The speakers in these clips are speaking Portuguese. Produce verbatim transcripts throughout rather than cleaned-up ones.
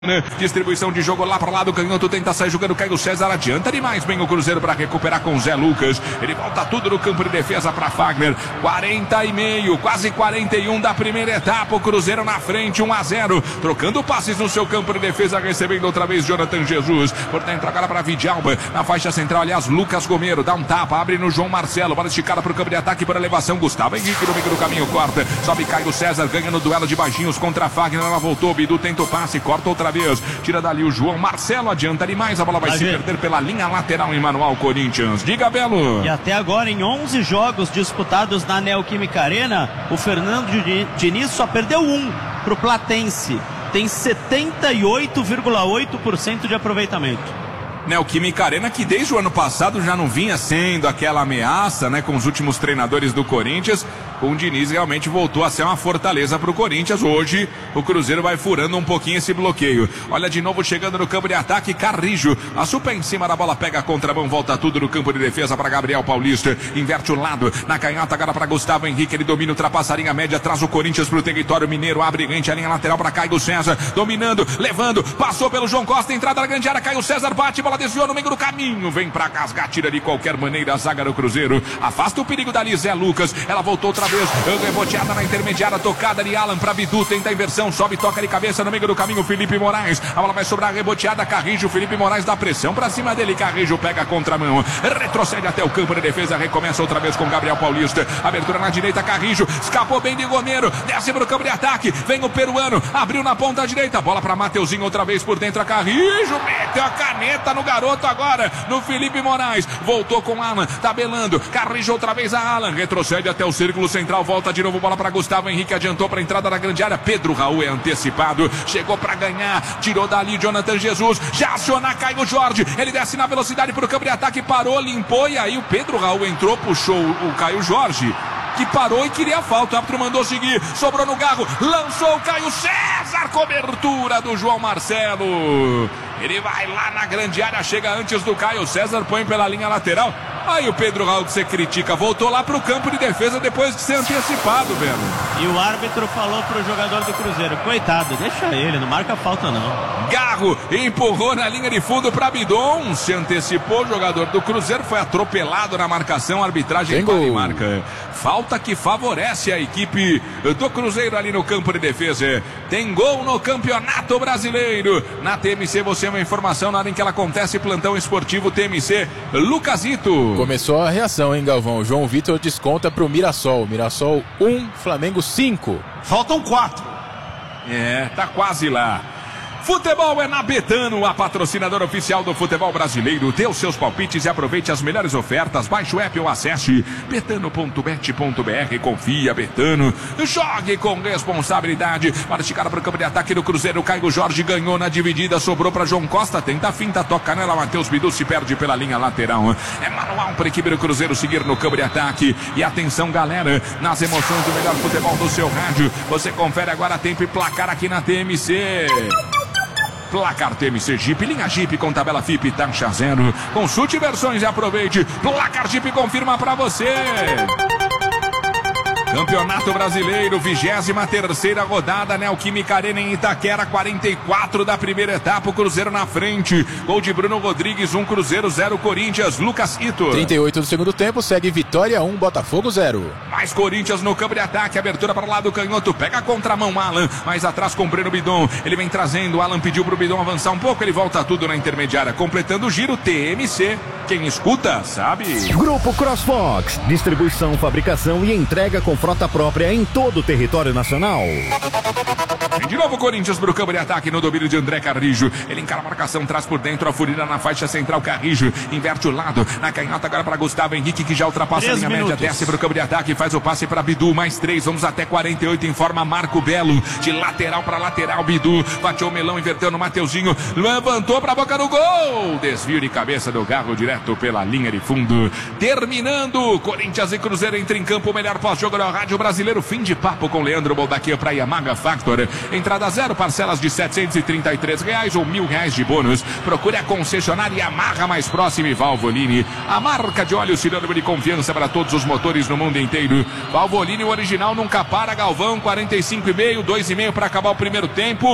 Distribuição de jogo lá para lá do canhoto, tenta sair jogando, Caio César adianta demais, bem o Cruzeiro para recuperar com Zé Lucas, ele volta tudo no campo de defesa para Fagner, quarenta e meio, quase quarenta e um da primeira etapa, o Cruzeiro na frente, um a zero, trocando passes no seu campo de defesa, recebendo outra vez Jonathan Jesus, por dentro agora para Vidalba, na faixa central, aliás, Lucas Gomero, dá um tapa, abre no João Marcelo, bola esticada para o campo de ataque, por elevação, Gustavo Henrique no meio do caminho, corta, sobe Caio César, ganha no duelo de baixinhos contra Fagner, ela voltou, Bidu tenta o passe, corta outra vez, tira dali o João Marcelo, adianta demais, a bola vai, vai se ver. perder pela linha lateral em Manual Corinthians. Diga, Belo. E até agora, em onze jogos disputados na Neoquímica Arena, o Fernando Diniz só perdeu um pro Platense. Tem setenta e oito vírgula oito por cento de aproveitamento. Neoquímica Arena, que desde o ano passado já não vinha sendo aquela ameaça, né, com os últimos treinadores do Corinthians. Com o Diniz realmente voltou a ser uma fortaleza para o Corinthians. Hoje o Cruzeiro vai furando um pouquinho esse bloqueio. Olha de novo chegando no campo de ataque, Carrijo, a super em cima da bola, pega a contramão, volta tudo no campo de defesa para Gabriel Paulista, inverte o lado, na canhota agora para Gustavo Henrique, ele domina, ultrapassa a linha média, traz o Corinthians para o território mineiro, abre rente a linha lateral para Caio César, dominando, levando, passou pelo João Costa, entrada na grande área, Caio César bate, bola desviou no meio do caminho, vem para casgar, tira de qualquer maneira a zaga do Cruzeiro, afasta o perigo dali, Zé Lucas, ela voltou outra vez, reboteada na intermediária, tocada de Alan para Bidu, tenta a inversão, sobe, toca de cabeça no meio do caminho, Felipe Moraes, a bola vai sobrar reboteada, Carrijo, Felipe Moraes dá pressão para cima dele, Carrijo pega a contramão, retrocede até o campo de defesa, recomeça outra vez com Gabriel Paulista, abertura na direita, Carrijo, escapou bem de Gomero, desce para o campo de ataque, vem o peruano, abriu na ponta direita, bola para Mateuzinho outra vez por dentro, a Carrijo, meteu a caneta no garoto agora, no Felipe Moraes, voltou com Alan, tabelando, Carrijo outra vez a Alan, retrocede até o círculo central, volta de novo, bola para Gustavo Henrique, adiantou para a entrada da grande área, Pedro Raul é antecipado, chegou para ganhar, tirou dali Jonathan Jesus, já aciona Caio Jorge, ele desce na velocidade para o campo de ataque, parou, limpou e aí o Pedro Raul entrou, puxou o Caio Jorge, que parou e queria falta, o árbitro mandou seguir, sobrou no garro, lançou o Caio César, cobertura do João Marcelo, ele vai lá na grande área, chega antes do Caio César, põe pela linha lateral, aí o Pedro Raul que você critica, voltou lá pro campo de defesa depois de ser antecipado, velho. E o árbitro falou pro jogador do Cruzeiro, coitado, deixa ele, não marca falta não. Garro empurrou na linha de fundo para Bidon, se antecipou, o jogador do Cruzeiro foi atropelado na marcação, a arbitragem vale marca. Falta que favorece a equipe do Cruzeiro ali no campo de defesa. Tem gol no Campeonato Brasileiro. Na T M C você é uma informação na hora em que ela acontece, plantão esportivo T M C. Lucasito. Começou a reação, hein, Galvão? O João Vitor desconta pro Mirassol. Mirassol um, Flamengo cinco. Faltam quatro. É, tá quase lá. Futebol é na Betano, a patrocinadora oficial do futebol brasileiro. Dê os seus palpites e aproveite as melhores ofertas. Baixe o app ou acesse betano ponto bet ponto br. Confia, Betano. Jogue com responsabilidade. Para esticar para o campo de ataque do Cruzeiro, Caio Jorge ganhou na dividida, sobrou para João Costa. Tenta a finta, toca nela. Matheus Bidu se perde pela linha lateral. É manual para a equipe do Cruzeiro seguir no campo de ataque. E atenção, galera, nas emoções do melhor futebol do seu rádio. Você confere agora tempo e placar aqui na T M C. Placar T M C Jeep, linha Jeep com tabela F I P, taxa zero. Consulte versões e aproveite. Placar Jeep confirma pra você. Campeonato Brasileiro, vigésima terceira rodada, Neoquímica Arena em Itaquera, quarenta e quatro da primeira etapa, o Cruzeiro na frente. Gol de Bruno Rodrigues, um Cruzeiro, zero Corinthians, Lucas Ito. trinta e oito do segundo tempo, segue Vitória um, Botafogo zero. Mais Corinthians no campo de ataque, abertura para o lado canhoto, pega a contramão Alan, mais atrás com Breno Bidon, ele vem trazendo, Alan pediu pro Bidon avançar um pouco, ele volta tudo na intermediária, completando o giro, T M C, quem escuta sabe. Grupo CrossFox, distribuição, fabricação e entrega com frota própria em todo o território nacional. De novo Corinthians para o campo de ataque no domínio de André Carrijo. Ele encara a marcação, traz por dentro a furida na faixa central, Carrijo inverte o lado, na canhota agora para Gustavo Henrique, que já ultrapassa três a linha minutos. Média, desce para o campo de ataque, faz o passe para Bidu, mais três, vamos até quarenta e oito, informa Marco Belo, de lateral para lateral, Bidu, bateu o melão, inverteu no Mateuzinho, levantou para a boca do gol, desvio de cabeça do Garro, direto pela linha de fundo, terminando, Corinthians e Cruzeiro entra em campo, o melhor pós-jogo da Rádio Brasileiro, fim de papo com Leandro Boldaquia para Yamaha Factor, entrada zero, parcelas de setecentos e trinta e três reais ou mil reais de bônus. Procure a concessionária Yamaha mais próxima e Valvoline, a marca de óleo sinônimo de confiança para todos os motores no mundo inteiro. Valvoline, o original nunca para, Galvão, quarenta e cinco e meio, dois e meio para acabar o primeiro tempo.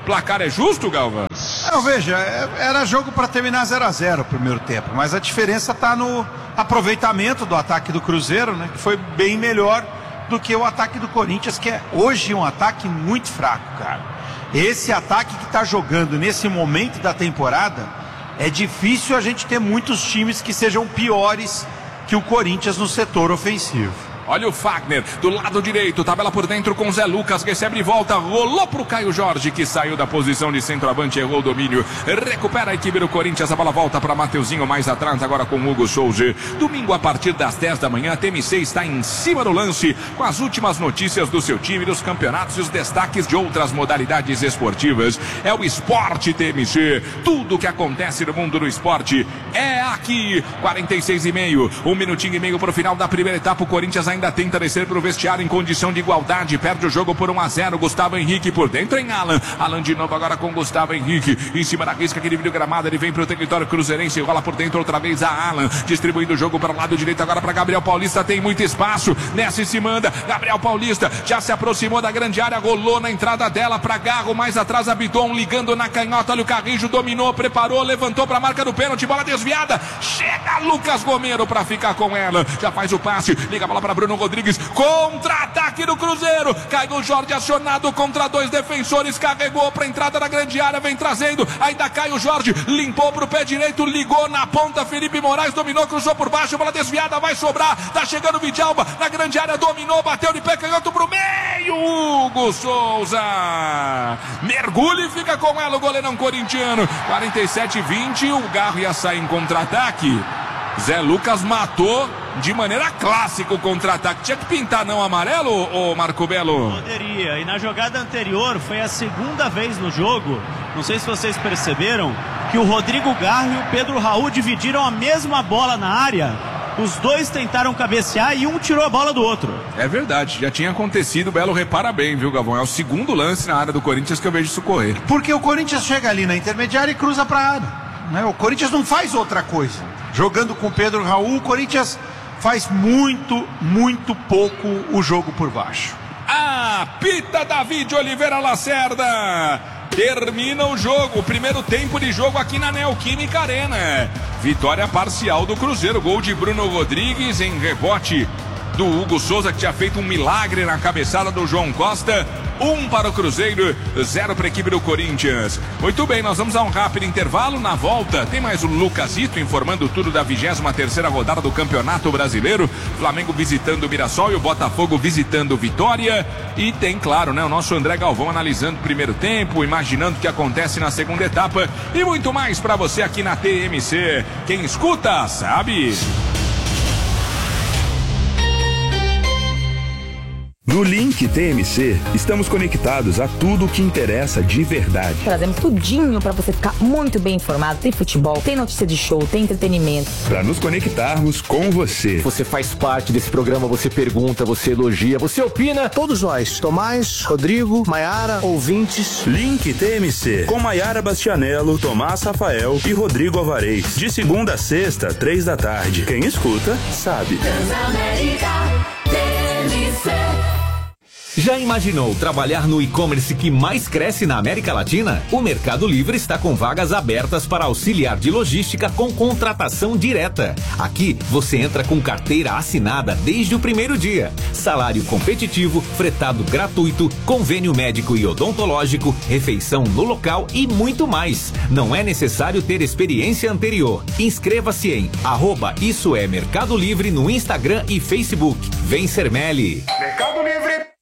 placar é justo, Galvão? Não, veja, era jogo para terminar zero a zero o primeiro tempo, mas a diferença está no aproveitamento do ataque do Cruzeiro, né, que foi bem melhor do que o ataque do Corinthians, que é hoje um ataque muito fraco, cara. Esse ataque que está jogando nesse momento da temporada, é difícil a gente ter muitos times que sejam piores que o Corinthians no setor ofensivo. Olha o Fagner, do lado direito, tabela por dentro com Zé Lucas, recebe de volta, rolou pro Caio Jorge, que saiu da posição de centroavante, errou o domínio, recupera a equipe do Corinthians, a bola volta para Mateuzinho mais atrás, agora com Hugo Souza. Domingo a partir das dez da manhã, a T M C está em cima do lance, com as últimas notícias do seu time, dos campeonatos e os destaques de outras modalidades esportivas. É o Esporte T M C, tudo o que acontece no mundo do esporte é aqui. quarenta e seis e meio, um minutinho e meio para o final da primeira etapa, o Corinthians ainda ainda tenta descer para o vestiário em condição de igualdade, perde o jogo por um a zero, Gustavo Henrique por dentro em Alan, Alan de novo agora com Gustavo Henrique, em cima da risca que divide o gramado, ele vem para o território cruzeirense, rola por dentro outra vez a Alan, distribuindo o jogo para o lado direito agora para Gabriel Paulista, tem muito espaço, nessa e se manda, Gabriel Paulista já se aproximou da grande área, rolou na entrada dela para Garro, mais atrás a Bidon, ligando na canhota, olha o Carrijo, dominou, preparou, levantou para a marca do pênalti, bola desviada, chega Lucas Gomero para ficar com ela, já faz o passe, liga a bola para Bruno Rodrigues, contra-ataque do Cruzeiro, Caio Jorge acionado contra dois defensores, carregou para a entrada da grande área, vem trazendo, ainda Caio Jorge, limpou para o pé direito, ligou na ponta, Felipe Moraes dominou, cruzou por baixo, bola desviada, vai sobrar, tá chegando o Vidalba, na grande área, dominou, bateu de pé, canhoto pro meio, Hugo Souza, mergulha e fica com ela o goleirão corintiano, quarenta e sete a vinte, o Garro ia sair em contra-ataque, Zé Lucas matou de maneira clássica o contra-ataque. Tinha que pintar não amarelo, ô Marco Belo? Poderia. E na jogada anterior foi a segunda vez no jogo, não sei se vocês perceberam, que o Rodrigo Garro e o Pedro Raul dividiram a mesma bola na área. Os dois tentaram cabecear e um tirou a bola do outro. É verdade, já tinha acontecido, o Belo repara bem, viu, Galvão? É o segundo lance na área do Corinthians que eu vejo isso correr. Porque o Corinthians chega ali na intermediária e cruza pra área, né? O Corinthians não faz outra coisa. Jogando com o Pedro Raul, o Corinthians faz muito, muito pouco o jogo por baixo. Apita David Oliveira Lacerda. Termina o jogo, o primeiro tempo de jogo aqui na Neoquímica Arena. Vitória parcial do Cruzeiro, gol de Bruno Rodrigues em rebote do Hugo Souza, que tinha feito um milagre na cabeçada do João Costa. Um para o Cruzeiro, zero para a equipe do Corinthians. Muito bem, nós vamos a um rápido intervalo. Na volta tem mais o Lucasito informando tudo da vigésima terceira rodada do Campeonato Brasileiro. Flamengo visitando o Mirassol e o Botafogo visitando o Vitória. E tem, claro, né, o nosso André Galvão analisando o primeiro tempo, imaginando o que acontece na segunda etapa. E muito mais para você aqui na T M C. Quem escuta, sabe. No Link T M C, estamos conectados a tudo o que interessa de verdade. Trazemos tudinho para você ficar muito bem informado. Tem futebol, tem notícia de show, tem entretenimento. Para nos conectarmos com você. Você faz parte desse programa, você pergunta, você elogia, você opina. Todos nós, Tomás, Rodrigo, Maiara, ouvintes. Link T M C, com Maiara Bastianello, Tomás Rafael e Rodrigo Alvarez. De segunda a sexta, três da tarde. Quem escuta, sabe. Transamérica T M C. Já imaginou trabalhar no e-commerce que mais cresce na América Latina? O Mercado Livre está com vagas abertas para auxiliar de logística com contratação direta. Aqui você entra com carteira assinada desde o primeiro dia. Salário competitivo, fretado gratuito, convênio médico e odontológico, refeição no local e muito mais. Não é necessário ter experiência anterior. Inscreva-se em arroba Isso é Mercado Livre no Instagram e Facebook. Vem ser Meli. Mercado Livre.